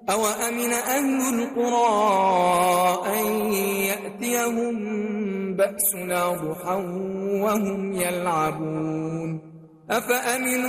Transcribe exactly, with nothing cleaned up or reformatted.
أوأمن أهل القرى أن يأتيهم بأسنا ضحى وهم يلعبون أفأمنوا